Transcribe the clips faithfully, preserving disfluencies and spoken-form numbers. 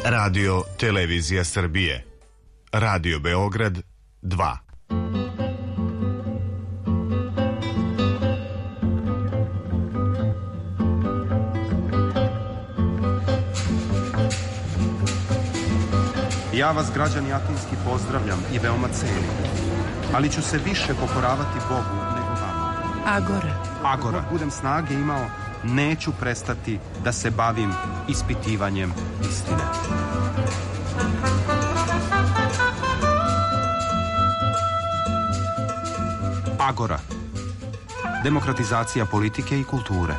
Radio Televizija Srbije. Radio Beograd dva. Ja vas, građani Atinski, pozdravljam i veoma cenim, ali ću se više pokoravati Bogu nego vama. Agora. Agora. Dok budem snage imao, neću prestati da se bavim ispitivanjem istine. Agora. Demokratizacija politike i kulture.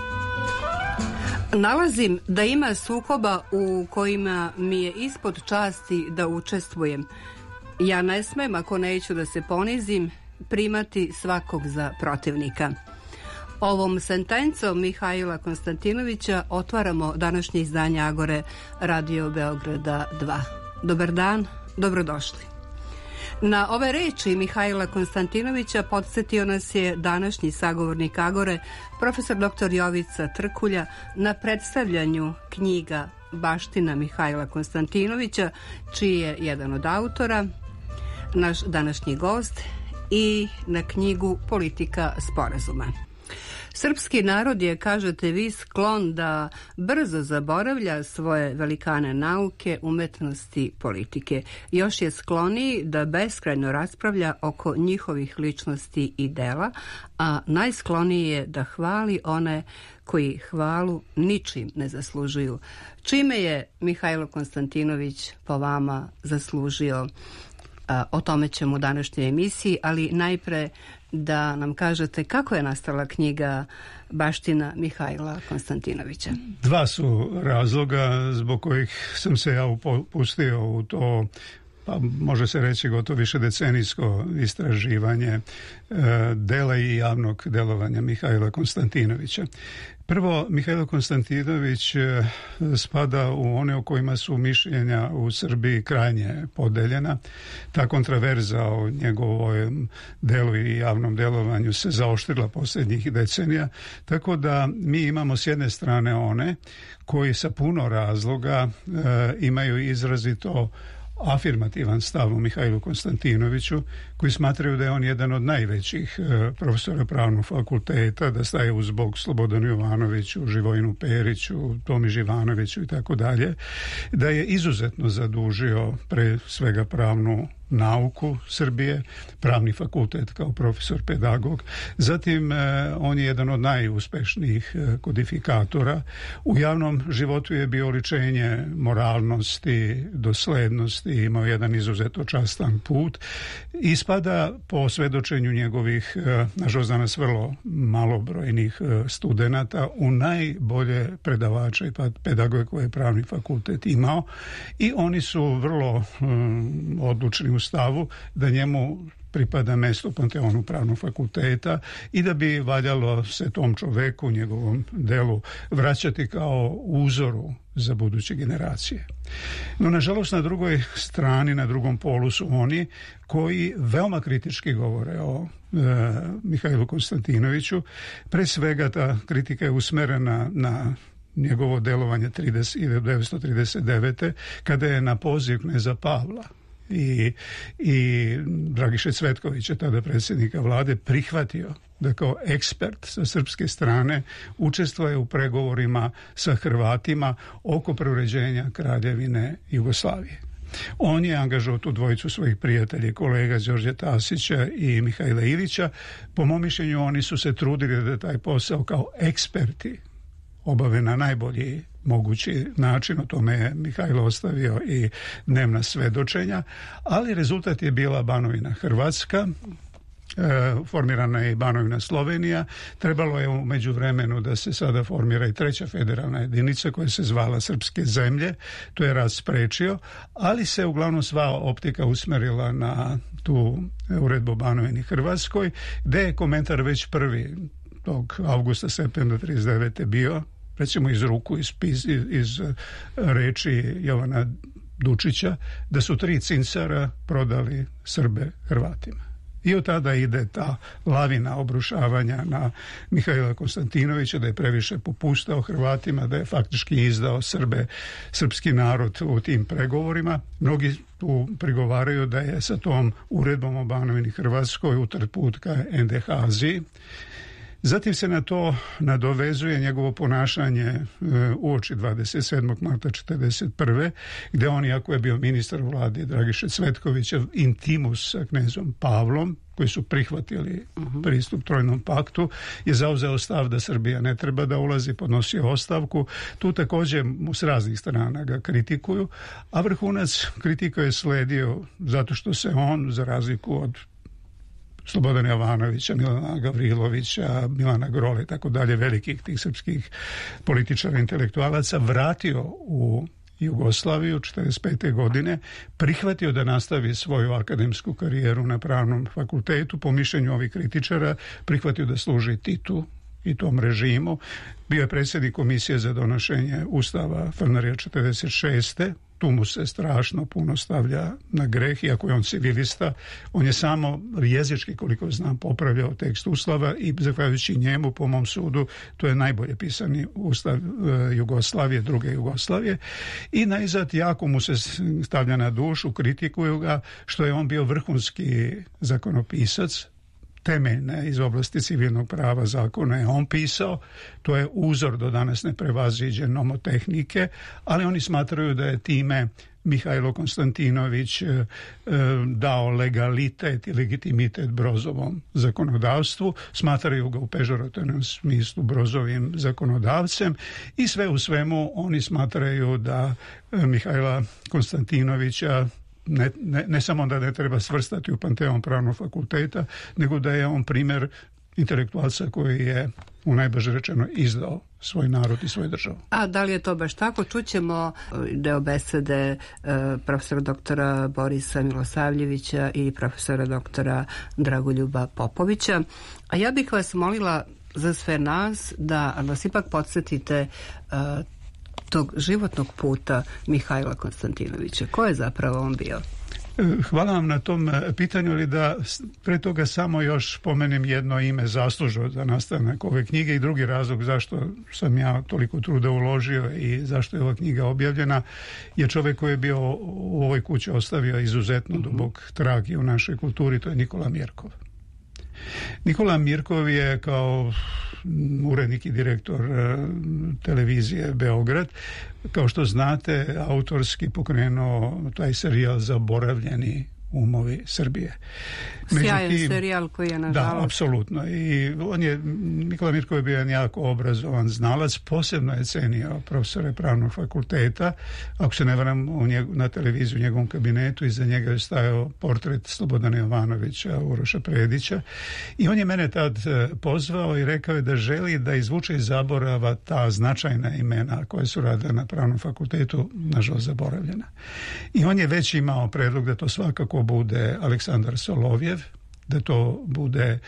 Nalazim da ima sukoba u kojima mi je ispod časti da učestvujem. Ja ne smem, ako neću da se ponizim, primati svakog za protivnika. Ovom sentencom Mihajla Konstantinovića otvaramo današnje izdanje Agore Radio Beograda dva. Dobar dan, dobrodošli. Na ove reči Mihajla Konstantinovića podsjetio nas je današnji sagovornik Agore, profesor doktor Jovica Trkulja, na predstavljanju knjiga Baština Mihajla Konstantinovića, čiji je jedan od autora, naš današnji gost, i na knjigu Politika sporazuma. Srpski narod je, kažete vi, sklon da brzo zaboravlja svoje velikane nauke, umetnosti, politike. Još je skloniji da beskrajno raspravlja oko njihovih ličnosti i dela, a najskloniji je da hvali one koji hvalu ničim ne zaslužuju. Čime je Mihajlo Konstantinović po vama zaslužio? O tome ćemo u današnjoj emisiji, ali najpre da nam kažete kako je nastala knjiga Baština Mihajla Konstantinovića. Dva su razloga zbog kojih sam se ja upustio u to, pa može se reći gotovo više decenijsko istraživanje e, dela i javnog delovanja Mihajla Konstantinovića. Prvo, Mihajlo Konstantinović spada u one o kojima su mišljenja u Srbiji krajnje podeljena. Ta kontraverza o njegovom delu i javnom delovanju se zaoštrila posljednjih decenija, tako da mi imamo s jedne strane one koji sa puno razloga e, imaju izrazito afirmativan stav u Mihajlu Konstantinoviću, koji smatraju da je on jedan od najvećih e, profesora pravnog fakulteta, da staje uz bok Slobodanu Jovanoviću, Živojinu Periću, Tomi Živanoviću i tako dalje, da je izuzetno zadužio pre svega pravnu nauku Srbije, pravni fakultet kao profesor pedagog. Zatim eh, on je jedan od najuspešnijih eh, kodifikatora. U javnom životu je bio oličenje moralnosti, doslednosti, imao jedan izuzetno častan put. Ispada po svedočenju njegovih, eh, nažalost danas vrlo malobrojnih eh, studenata, u najbolje predavača i pedagoge koje je pravni fakultet imao, i oni su vrlo eh, odlučni u stavu da njemu pripada mesto u Panteonu pravnog fakulteta i da bi valjalo se tom čoveku, njegovom delu, vraćati kao uzoru za buduće generacije. No, nažalost, na drugoj strani, na drugom polu su oni koji veoma kritički govore o e, Mihajlu Konstantinoviću. Pre svega ta kritika je usmerena na njegovo delovanje hiljadu devetsto trideset devete. kada je na poziv kneza Pavla i, i Dragiše Cvetkovića, tada predsjednika vlade, prihvatio da kao ekspert sa srpske strane učestvuje u pregovorima sa Hrvatima oko preuređenja Kraljevine Jugoslavije. On je angažovao tu dvojicu svojih prijatelja i kolega, Đorđe Tasića i Mihajla Ilića. Po mom mišljenju, oni su se trudili da taj posao kao eksperti obave na najbolji mogući način. O tome je Mihajlo ostavio i dnevna svedočenja, ali rezultat je bila Banovina Hrvatska, e, formirana je i Banovina Slovenija. Trebalo je u međuvremenu da se sada formira i treća federalna jedinica koja se zvala Srpske zemlje. To je rat sprečio, ali se uglavnom sva optika usmerila na tu uredbu o Banovini Hrvatskoj, gde je komentar već prvi tog avgusta, septembra trideset devete bio, recimo iz ruku, iz, iz, iz reči Jovana Dučića, da su tri cincara prodali Srbe Hrvatima. I od tada ide ta lavina obrušavanja na Mihaila Konstantinovića, da je previše popustao Hrvatima, da je faktički izdao Srbe, srpski narod u tim pregovorima. Mnogi tu prigovaraju da je sa tom uredbom o Banovini Hrvatskoj utrt put ka en de ha Aziji. Zatim se na to nadovezuje njegovo ponašanje uoči dvadeset sedmog marta četrdeset prve gde on, iako je bio ministar u vladi Dragiše Cvetkovića, intimus sa knezom Pavlom, koji su prihvatili uh-huh. pristup Trojnom paktu, je zauzeo stav da Srbija ne treba da ulazi, podnosio ostavku. Tu također mu s raznih strana ga kritikuju, a vrhunac kritika je sledio zato što se on, za razliku od Slobodana Jovanovića, Milana Gavrilovića, Milana Grole i tako dalje, velikih tih srpskih političara, intelektualaca, vratio u Jugoslaviju četrdeset pete godine, prihvatio da nastavi svoju akademsku karijeru na pravnom fakultetu, po mišljenju ovih kritičara, prihvatio da služi Titu i tom režimu. Bio je predsjednik komisije za donošenje Ustava Frnarija četrdeset šeste. Tu mu se strašno puno stavlja na greh, iako je on civilista. On je samo jezički, koliko znam, popravljao tekst Ustava i zahvaljujući njemu, po mom sudu, to je najbolje pisani Ustav Jugoslavije, druge Jugoslavije. I najzad jako mu se stavlja na dušu, kritikuju ga što je on bio vrhunski zakonopisac, temeljne iz oblasti civilnog prava zakona je on pisao, to je uzor do danas neprevaziđen nomotehnike, ali oni smatraju da je time Mihajlo Konstantinović e, dao legalitet i legitimitet Brozovom zakonodavstvu, smatraju ga u pežorativnom smislu Brozovim zakonodavcem i sve u svemu oni smatraju da e, Mihajla Konstantinovića Ne, ne, ne samo da ne treba svrstati u panteon pravnog fakulteta, nego da je on primjer intelektualca koji je, u najbrže rečeno, izdao svoj narod i svoju državu. A da li je to baš tako? Čućemo deo besede profesora doktora Borisa Milosavljevića i profesora doktora Dragoljuba Popovića. A ja bih vas molila za sve nas da vas ipak podsjetite uh, tog životnog puta Mihajla Konstantinovića. Ko je zapravo on bio? Hvala vam na tom pitanju, ali da pre toga samo još pomenem jedno ime zaslužno za nastanak ove knjige i drugi razlog zašto sam ja toliko truda uložio i zašto je ova knjiga objavljena je čovjek koji je bio u ovoj kući ostavio izuzetno dubok trag i u našoj kulturi, to je Nikola Mirkov. Nikola Mirkov je kao urednik i direktor televizije Beograd, kao što znate, autorski pokrenuo taj serijal Zaboravljeni umovi Srbije. Sjajan Međutim, serijal koji je nažalost. Da, apsolutno. I on je, Nikola Mirkov je bio jedan jako obrazovan znalac, posebno je cenio profesore pravnog fakulteta. Ako se ne varam, u njeg, na televiziju u njegovom kabinetu iza njega je stajao portret Slobodana Jovanovića, Uroša Predića. I on je mene tad pozvao i rekao je da želi da izvuče iz zaborava ta značajna imena koje su radile na pravnom fakultetu, nažalost zaboravljena. I on je već imao predlog da to svakako bude Aleksandar Solovjev, da to bude e,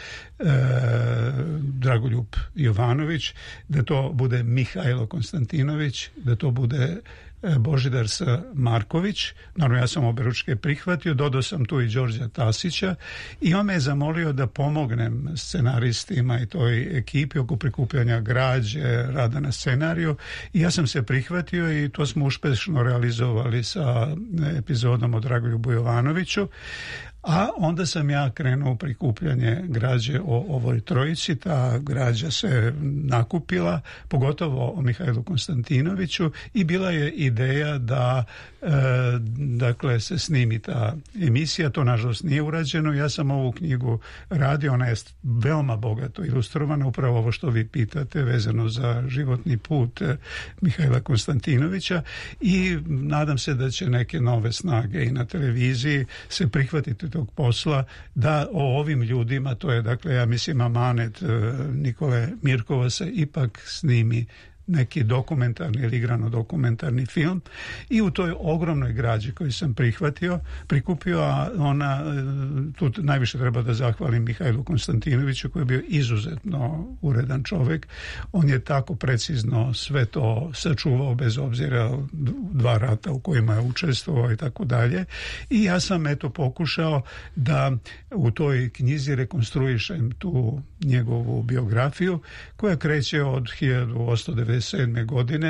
Dragoljub Jovanović, da to bude Mihajlo Konstantinović, da to bude e, Božidar S. Marković. Naravno, ja sam oberučke prihvatio, dodao sam tu i Đorđa Tasića i on me je zamolio da pomognem scenaristima i toj ekipi oko prikupljanja građe, rada na scenariju i ja sam se prihvatio i to smo uspešno realizovali sa epizodom o Dragoljubu Jovanoviću. A onda sam ja krenuo u prikupljanje građe o ovoj trojici. Ta građa se nakupila, pogotovo o Mihajlu Konstantinoviću i bila je ideja da e, dakle se snimi ta emisija. To nažalost nije urađeno. Ja sam ovu knjigu radio, ona je veoma bogato ilustrovana, upravo ovo što vi pitate vezano za životni put Mihajla Konstantinovića i nadam se da će neke nove snage i na televiziji se prihvatiti tog posla da o ovim ljudima, to je dakle ja mislim amanet Nikole Mirkova, se ipak snimi neki dokumentarni ili igrano dokumentarni film i u toj ogromnoj građi koju sam prihvatio, prikupio, a ona, tu najviše treba da zahvalim Mihajlu Konstantinoviću koji je bio izuzetno uredan čovjek. On je tako precizno sve to sačuvao bez obzira dva rata u kojima je učestvovao i tako dalje. I ja sam eto pokušao da u toj knjizi rekonstruišem tu njegovu biografiju koja kreće od hiljadu osamsto devedeset sedme godine